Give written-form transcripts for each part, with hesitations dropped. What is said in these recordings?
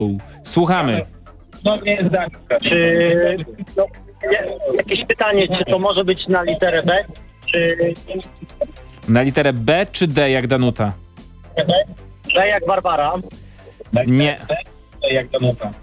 Słuchamy. No nie zdanie. Jakieś pytanie, czy to może być na literę B, czy... Na literę B czy D jak Danuta? B jak Barbara. Nie. B jak Danuta.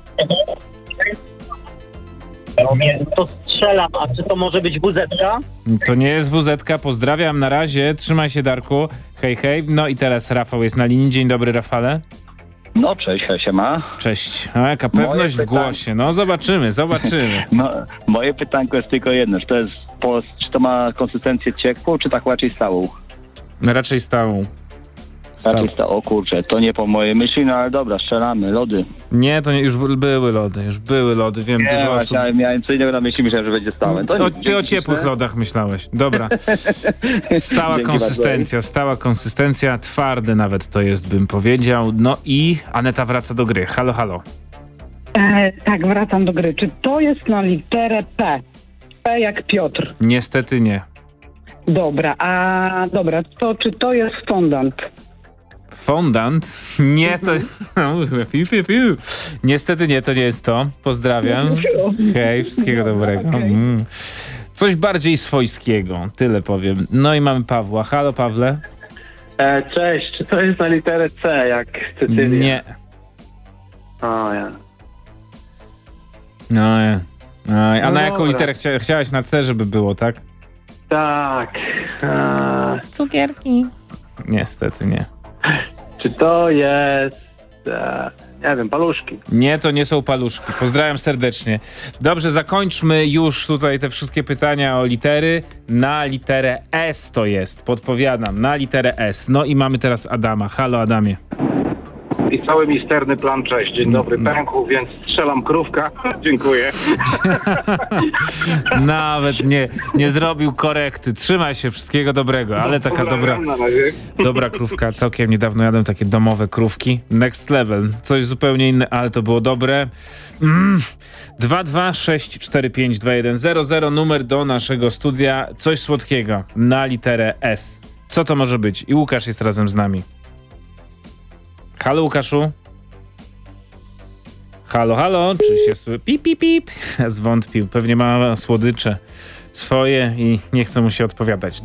Nie. To strzelam, a czy to może być WZ-ka? To nie jest WZ-ka. Pozdrawiam, na razie. Trzymaj się, Darku. Hej, hej. No i teraz Rafał jest na linii. Dzień dobry, Rafale. No cześć, siema. Cześć. O, jaka pewność w głosie. No zobaczymy. No, moje pytanko jest tylko jedno, czy to ma konsystencję ciekłą, czy tak raczej stałą? Raczej stałą. Raczej stałą, o kurczę, to nie po mojej myśli, no ale dobra, strzelamy, lody. Nie, to nie, już były lody, wiem, Nie, dużo osób. miałem co innego na myśli, myślałem, że będzie stałe. Ty o ciepłych lodach myślałeś. Dobra. Stała konsystencja, twarde nawet to jest, bym powiedział. No i Aneta wraca do gry. Halo, halo. Tak, wracam do gry. Czy to jest na literę P? P jak Piotr. Niestety nie. Dobra, to czy to jest fondant? Fondant? Nie, to... Niestety nie, to nie jest to. Pozdrawiam. Hej, wszystkiego dobrego. Coś bardziej swojskiego, tyle powiem. No i mamy Pawła. Halo, Pawle. Cześć, czy to jest na literę C jak Cecylia? Nie. O ja. A na jaką literę chciałeś na C, żeby było, tak? Tak. Cukierki. Niestety nie. Czy to jest... nie wiem, paluszki. Nie, to nie są paluszki. Pozdrawiam serdecznie. Dobrze, zakończmy już tutaj te wszystkie pytania o litery. Na literę S to jest. Podpowiadam, na literę S. No i mamy teraz Adama. Halo, Adamie. I cały misterny plan, cześć, dzień dobry, pękł, więc strzelam krówka. Dziękuję. Nawet nie zrobił korekty. Trzymaj się, wszystkiego dobrego, ale taka dobra krówka. Całkiem niedawno jadłem takie domowe krówki. Next level. Coś zupełnie inne, ale to było dobre. 226452100 numer do naszego studia. Coś słodkiego na literę S. Co to może być? I Łukasz jest razem z nami. Halo, Łukaszu? Halo, halo? Czy się słyszy? Pip, pip, pip. Zwątpił. Pewnie ma słodycze swoje i nie chce mu się odpowiadać.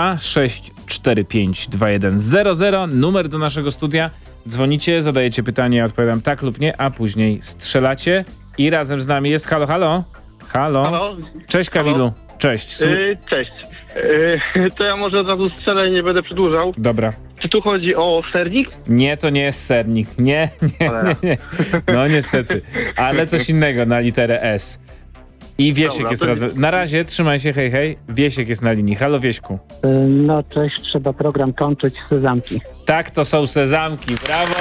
226452100 numer do naszego studia. Dzwonicie, zadajecie pytanie, ja odpowiadam tak lub nie, a później strzelacie i razem z nami jest Halo, halo? Halo? Halo? Cześć, Kamilu. Cześć. Cześć. To ja może od razu strzelę i nie będę przedłużał. Dobra. Czy tu chodzi o sernik? Nie, to nie jest sernik. Nie. No niestety. Ale coś innego na literę S. I Wiesiek Dobra, jest razem. Na razie, trzymaj się, hej, hej. Wiesiek jest na linii. Halo, Wieśku. No cześć, trzeba program kończyć, sezamki. Tak, to są sezamki. Brawo!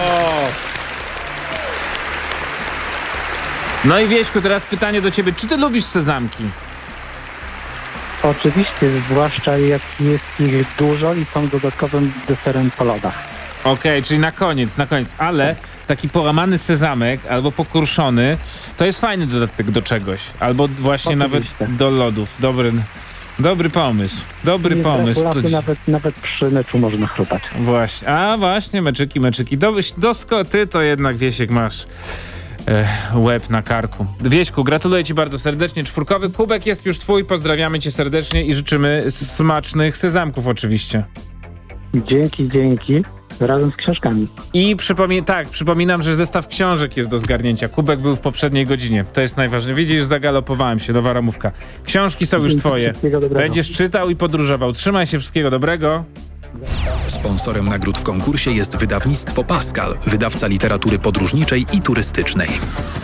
No i Wieśku, teraz pytanie do ciebie. Czy ty lubisz sezamki? Oczywiście, zwłaszcza jak jest ich dużo i są dodatkowym deserem po lodach. Okej, czyli na koniec, ale taki połamany sezamek albo pokruszony, to jest fajny dodatek do czegoś. Albo właśnie Oczywiście. nawet do lodów. Dobry pomysł. Dobry pomysł. Nawet przy meczu można chrupać. Właśnie, właśnie, meczyki. Ty to jednak, Wiesiek, masz łeb na karku. Wieśku, gratuluję ci bardzo serdecznie. 4 kubek jest już twój. Pozdrawiamy cię serdecznie i życzymy smacznych sezamków oczywiście. Dzięki. Razem z książkami. I przypominam, że zestaw książek jest do zgarnięcia. Kubek był w poprzedniej godzinie. To jest najważniejsze. Widzisz, zagalopowałem się, nowa ramówka. Książki są już twoje. Będziesz czytał i podróżował. Trzymaj się, wszystkiego dobrego. Sponsorem nagród w konkursie jest wydawnictwo Pascal, wydawca literatury podróżniczej i turystycznej.